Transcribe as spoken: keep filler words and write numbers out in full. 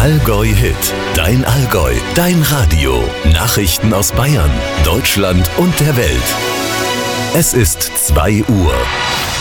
Allgäu Hit, dein Allgäu, dein Radio. Nachrichten aus Bayern, Deutschland und der Welt. Es ist zwei Uhr.